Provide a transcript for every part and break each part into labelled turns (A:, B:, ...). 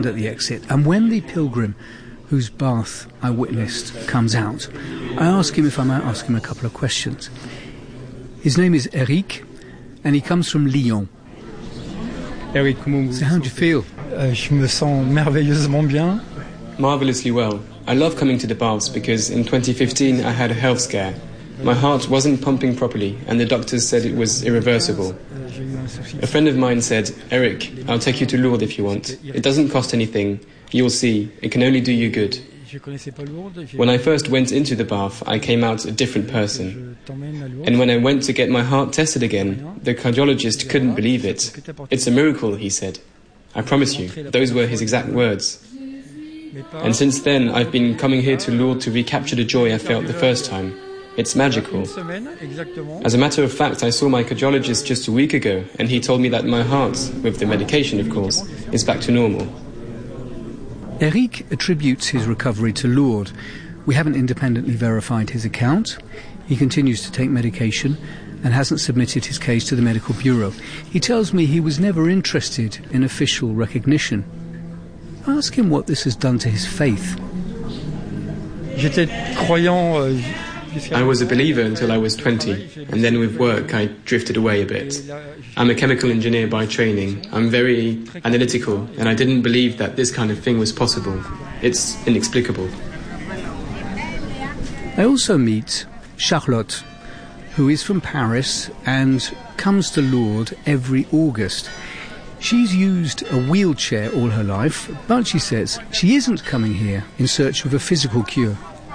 A: at the exit, and when the pilgrim whose bath I witnessed comes out, I ask him if I might ask him a couple of questions. His name is Eric, and he comes from Lyon. Eric, so how do you feel?
B: Je me sens merveilleusement bien.
C: Marvellously well. I love coming to the baths because in 2015 I had a health scare. My heart wasn't pumping properly and the doctors said it was irreversible. A friend of mine said, Eric, I'll take you to Lourdes if you want. It doesn't cost anything. You'll see. It can only do you good. When I first went into the bath, I came out a different person. And when I went to get my heart tested again, the cardiologist couldn't believe it. It's a miracle, he said. I promise you, those were his exact words. And since then, I've been coming here to Lourdes to recapture the joy I felt the first time. It's magical. As a matter of fact, I saw my cardiologist just a week ago, and he told me that my heart, with the medication of course, is back to normal.
A: Eric attributes his recovery to Lourdes. We haven't independently verified his account. He continues to take medication and hasn't submitted his case to the medical bureau. He tells me he was never interested in official recognition. I ask him what this has done to his faith.
C: I was a believer until I was 20, and then with work I drifted away a bit. I'm a chemical engineer by training. I'm very analytical, and I didn't believe that this kind of thing was possible. It's inexplicable.
A: I also meet Charlotte, who is from Paris and comes to Lourdes every August. She's used a wheelchair all her life, but she says she isn't coming here in search of a physical cure.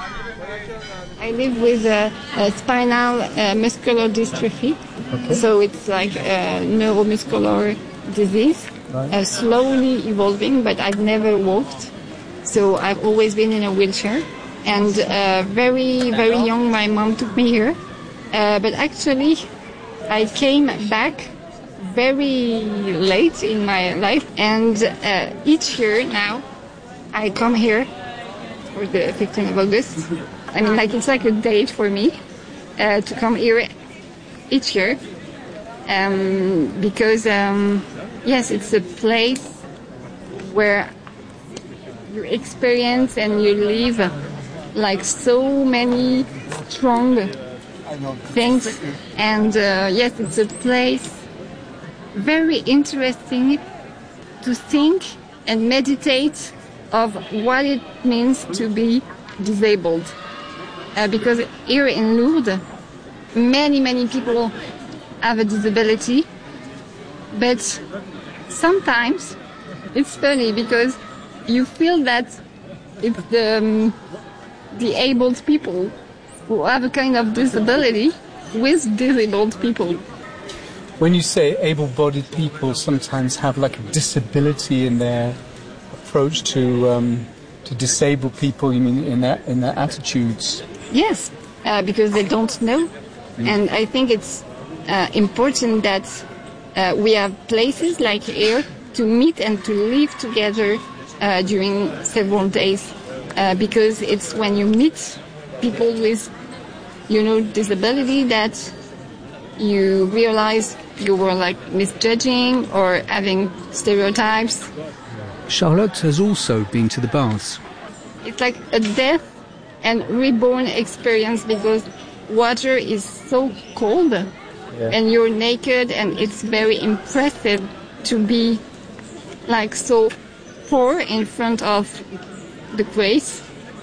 D: I live with a spinal muscular dystrophy, so it's like a neuromuscular disease, slowly evolving, but I've never walked, so I've always been in a wheelchair. And very, very young, my mom took me here, but actually I came back very late in my life, and each year now I come here for the 15th of August. I mean, like, it's like a date for me to come here each year because, yes, it's a place where you experience and you live like so many strong things. And, yes, it's a place very interesting to think and meditate of what it means to be disabled. Because here in Lourdes, many people have a disability, but sometimes it's funny because you feel that it's the abled people who have a kind of disability with disabled people.
A: When you say able-bodied people sometimes have like a disability in their approach to disabled people, you mean in their attitudes?
D: Yes, because they don't know. And I think it's important that we have places like here to meet and to live together during several days. Because it's when you meet people with, disability that you realize you were like misjudging or having stereotypes.
A: Charlotte has also been to the baths.
D: It's like a death and reborn experience because water is so cold and you're naked, and it's very impressive to be like so poor in front of the grace.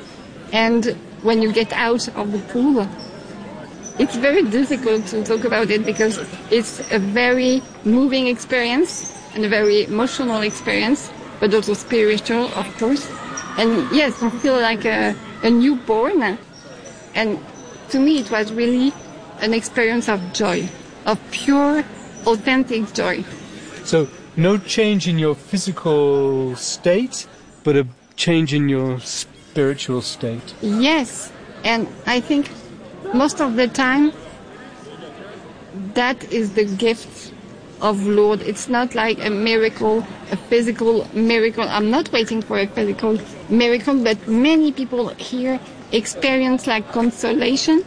D: And when you get out of the pool, it's very difficult to talk about it because it's a very moving experience and a very emotional experience, but also spiritual, of course. And yes, you feel like a newborn. And to me, it was really an experience of joy, of pure, authentic joy.
A: So no change in your physical state, but a change in your spiritual state.
D: Yes, and I think most of the time that is the gift of Lourdes. It's not like a miracle, a physical miracle. I'm not waiting for a physical miracle, but many people here experience like consolation.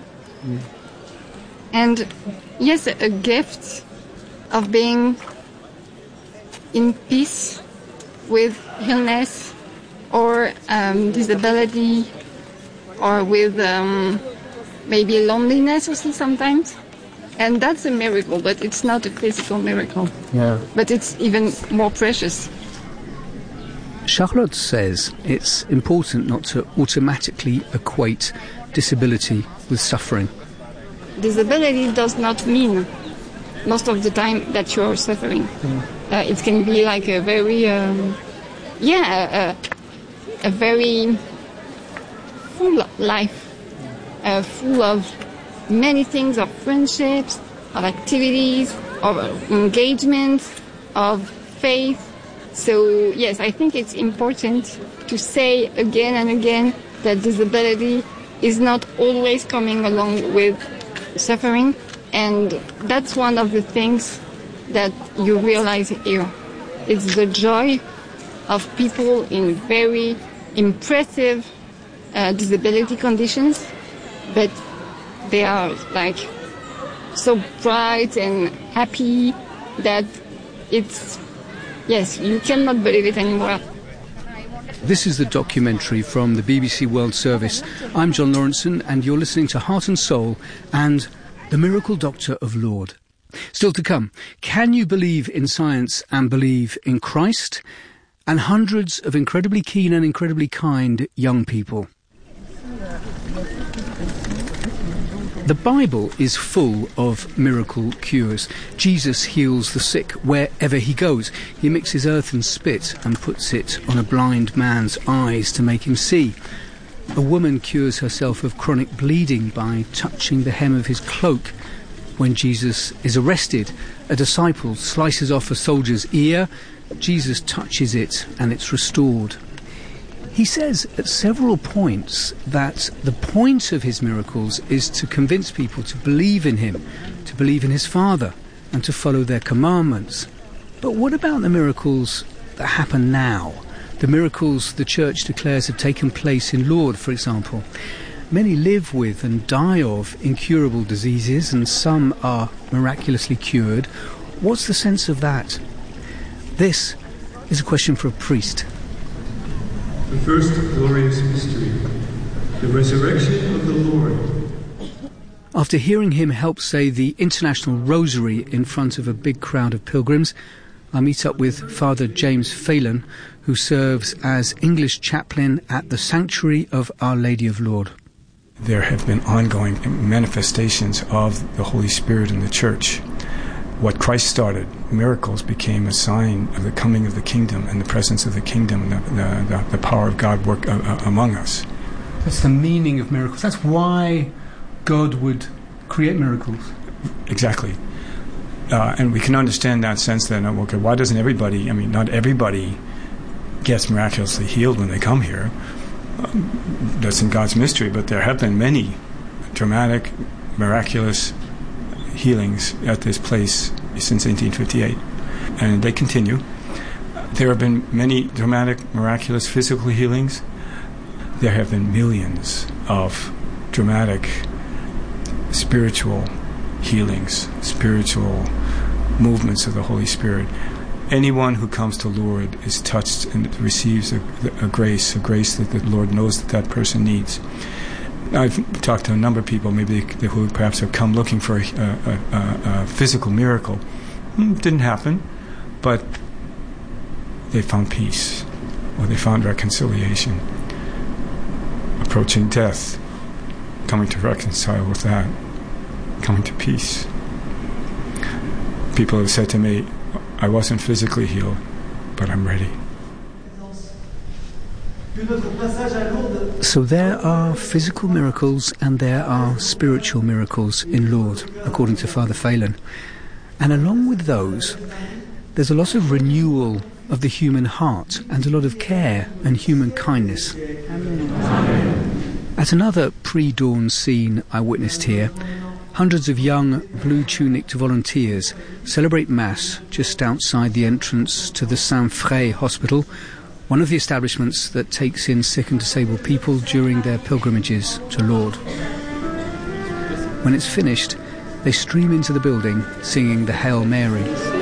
D: And yes, a gift of being in peace with illness or disability or with maybe loneliness also sometimes. And that's a miracle, but it's not a physical miracle.
A: Yeah.
D: But it's even more precious.
A: Charlotte says it's important not to automatically equate disability with suffering.
D: Disability does not mean most of the time that you're suffering. It can be like a very, a very full life, full of many things, of friendships, of activities, of engagement, of faith. So yes, I think it's important to say again and again that disability is not always coming along with suffering, and that's one of the things that you realize here. It's the joy of people in very impressive disability conditions, but they are like so bright and happy that it's, yes, you cannot believe it anymore.
A: This is the documentary from the BBC World Service. I'm John Lawrenson, and you're listening to Heart and Soul and The Miracle Doctor of Lourdes. Still to come, can you believe in science and believe in Christ? And hundreds of incredibly keen and incredibly kind young people. The Bible is full of miracle cures. Jesus heals the sick wherever he goes. He mixes earth and spit and puts it on a blind man's eyes to make him see. A woman cures herself of chronic bleeding by touching the hem of his cloak. When Jesus is arrested, a disciple slices off a soldier's ear. Jesus touches it and it's restored. He says at several points that the point of his miracles is to convince people to believe in him, to believe in his Father, and to follow their commandments. But what about the miracles that happen now? The miracles the Church declares have taken place in Lourdes, for example. Many live with and die of incurable diseases, and some are miraculously cured. What's the sense of that? This is a question for a priest.
E: The first glorious mystery, the resurrection of the Lord.
A: After hearing him help say the International Rosary in front of a big crowd of pilgrims, I meet up with Father James Phelan, who serves as English chaplain at the Sanctuary of Our Lady of Lourdes.
F: There have been ongoing manifestations of the Holy Spirit in the Church. What Christ started, miracles, became a sign of the coming of the kingdom and the presence of the kingdom, the power of God work among us.
A: That's the meaning of miracles. That's why God would create miracles.
F: Exactly. And we can understand that sense then, okay, why doesn't everybody, not everybody gets miraculously healed when they come here. That's in God's mystery, but there have been many dramatic, miraculous healings at this place since 1858, and they continue. There have been many dramatic, miraculous physical healings. There have been millions of dramatic spiritual healings, spiritual movements of the Holy Spirit. Anyone who comes to Lourdes is touched and receives a grace that the Lord knows that person needs. I've talked to a number of people, maybe who perhaps have come looking for a physical miracle. Didn't happen, but they found peace, or they found reconciliation. Approaching death, coming to reconcile with that, coming to peace. People have said to me, I wasn't physically healed, but I'm ready.
A: So there are physical miracles and there are spiritual miracles in Lourdes, according to Father Phelan. And along with those, there's a lot of renewal of the human heart and a lot of care and human kindness. Amen. At another pre-dawn scene I witnessed here, hundreds of young blue-tunicked volunteers celebrate Mass just outside the entrance to the Saint-Fré Hospital, one of the establishments that takes in sick and disabled people during their pilgrimages to Lourdes. When it's finished, they stream into the building singing the Hail Mary.